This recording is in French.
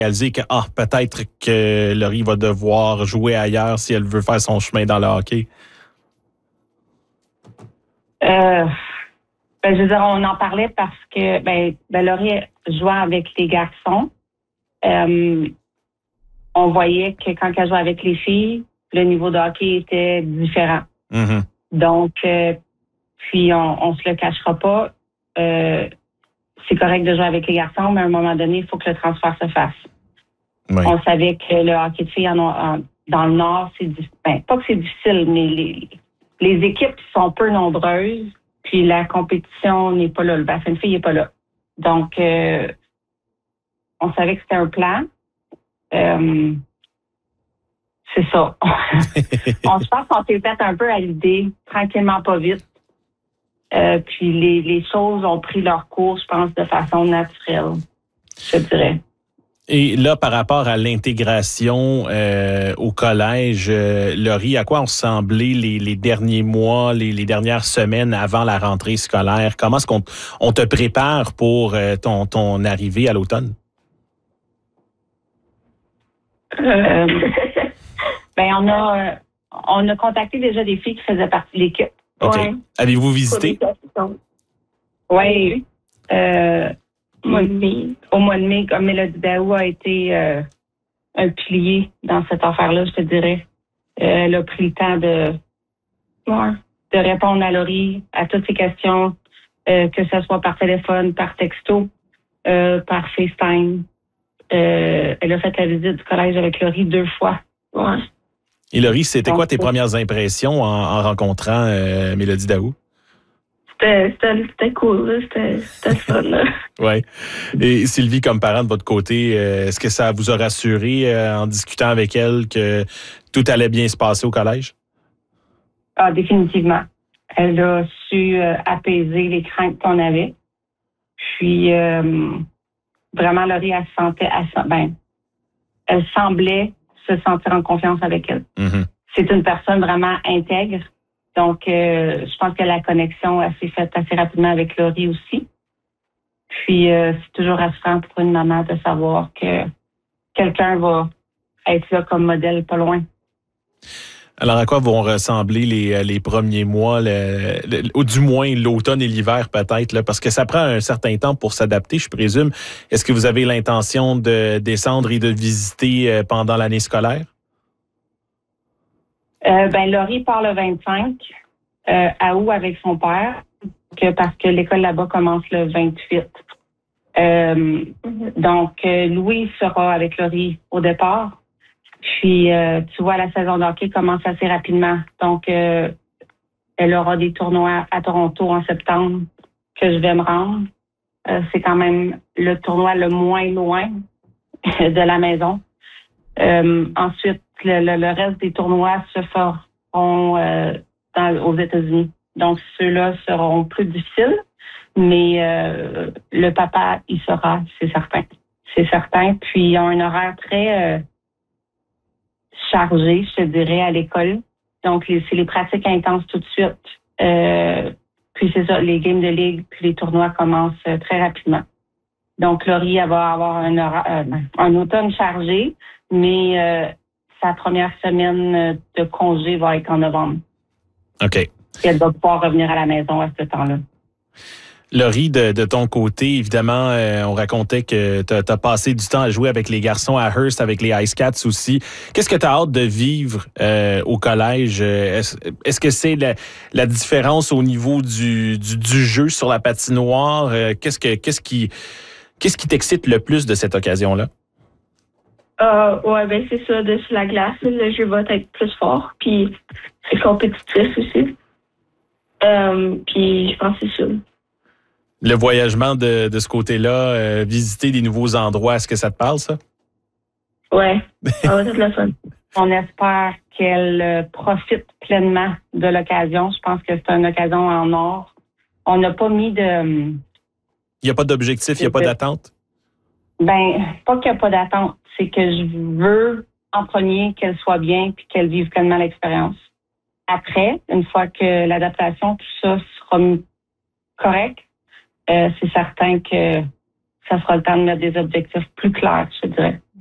réalisé que peut-être que Laurie va devoir jouer ailleurs si elle veut faire son chemin dans le hockey? Je veux dire, on en parlait parce que Laurie jouait avec les garçons. On voyait que quand elle jouait avec les filles, le niveau de hockey était différent. Mm-hmm. Donc, puis on se le cachera pas. C'est correct de jouer avec les garçons, mais à un moment donné, il faut que le transfert se fasse. Oui. On savait que le hockey de filles dans le Nord, c'est pas que c'est difficile, mais les équipes sont peu nombreuses, puis la compétition n'est pas là. Le bassin de filles n'est pas là. Donc, on savait que c'était un plan. C'est ça. Je pense qu'on s'est fait un peu à l'idée, tranquillement, pas vite. Puis les choses ont pris leur cours, je pense, de façon naturelle, je dirais. Et là, par rapport à l'intégration au collège, Laurie, à quoi ont semblé les derniers mois, les dernières semaines avant la rentrée scolaire? Comment est-ce qu'on te prépare pour ton arrivée à l'automne? On a contacté déjà des filles qui faisaient partie de l'équipe. OK. Ouais. Avez-vous visité? Oui. Au mois de mai, comme Mélodie Daou a été un pilier dans cette affaire-là, je te dirais. Elle a pris le temps de répondre à Laurie, à toutes ses questions, que ce soit par téléphone, par texto, par FaceTime. Elle a fait la visite du collège avec Laurie 2 fois. Ouais. Et Laurie, c'était quoi tes premières impressions en rencontrant Mélodie Daou? C'était cool, là. C'était fun. Oui. Et Sylvie, comme parent de votre côté, est-ce que ça vous a rassuré en discutant avec elle que tout allait bien se passer au collège? Ah, définitivement. Elle a su apaiser les craintes qu'on avait. Puis, vraiment, Laurie, elle semblait se sentir en confiance avec elle. Mm-hmm. C'est une personne vraiment intègre. Donc, je pense que la connexion s'est faite assez rapidement avec Laurie aussi. Puis, c'est toujours rassurant pour une maman de savoir que quelqu'un va être là comme modèle pas loin. Alors, à quoi vont ressembler les premiers mois, ou du moins l'automne et l'hiver peut-être, là, parce que ça prend un certain temps pour s'adapter, je présume. Est-ce que vous avez l'intention de descendre et de visiter pendant l'année scolaire? Laurie part le 25 à août avec son père, parce que l'école là-bas commence le 28. Donc, Louis sera avec Laurie au départ. Puis, tu vois, la saison de hockey commence assez rapidement. Donc, elle aura des tournois à Toronto en septembre que je vais me rendre. C'est quand même le tournoi le moins loin de la maison. Ensuite, le reste des tournois se feront aux États-Unis. Donc, ceux-là seront plus difficiles, mais le papa, il sera, c'est certain. C'est certain. Puis, ils ont un horaire très chargé, je te dirais, à l'école. Donc, c'est les pratiques intenses tout de suite. Puis, c'est ça, les games de ligue, puis les tournois commencent très rapidement. Donc, Laurie, elle va avoir un automne chargé, mais sa première semaine de congé va être en novembre. OK. Et elle va pouvoir revenir à la maison à ce temps-là. Laurie, de ton côté, évidemment, on racontait que tu as passé du temps à jouer avec les garçons à Hearst, avec les Ice Cats aussi. Qu'est-ce que tu as hâte de vivre au collège? Est-ce que c'est la différence au niveau du jeu sur la patinoire? Qu'est-ce qui t'excite le plus de cette occasion-là? C'est ça, sur la glace, le jeu va être plus fort, puis c'est compétitif aussi. Puis je pense que c'est ça. Le voyagement de ce côté-là, visiter des nouveaux endroits, est-ce que ça te parle, ça? Ouais, ça va être le fun. On espère qu'elle profite pleinement de l'occasion. Je pense que c'est une occasion en or. On n'a pas mis de... Il n'y a pas d'objectif, il n'y a pas d'attente? Pas qu'il n'y a pas d'attente. C'est que je veux, en premier, qu'elle soit bien puis qu'elle vive pleinement l'expérience. Après, une fois que l'adaptation, tout ça sera correct, c'est certain que ça sera le temps de mettre des objectifs plus clairs, je dirais.